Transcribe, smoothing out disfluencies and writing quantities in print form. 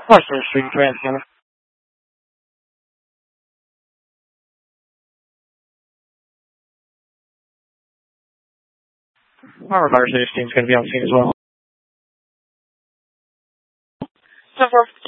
Western Street Transmitter. Our fire safety team is going to be on scene as well. 10-4.